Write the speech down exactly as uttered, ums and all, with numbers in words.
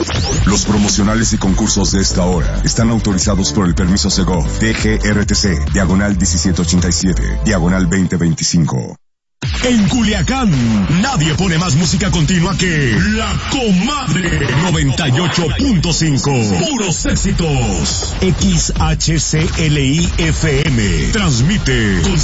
Los promocionales y concursos de esta hora están autorizados por el permiso Segov D G R T C, diagonal diecisiete ochenta y siete, diagonal veinte veinticinco. En Culiacán, nadie pone más música continua que La Comadre noventa y ocho punto cinco. Puros éxitos. X H C L I F M. Transmite con